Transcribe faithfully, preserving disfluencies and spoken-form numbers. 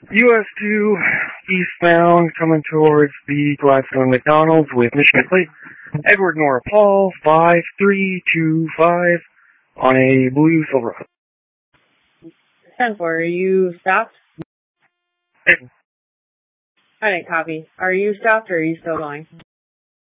U S two, eastbound, coming towards the Gladstone McDonald's with Michigan Plate. Edward Nora Paul, five three two five, on a blue Silverado. ten four, are you stopped? Hey. I didn't copy. Are you stopped or are you still going?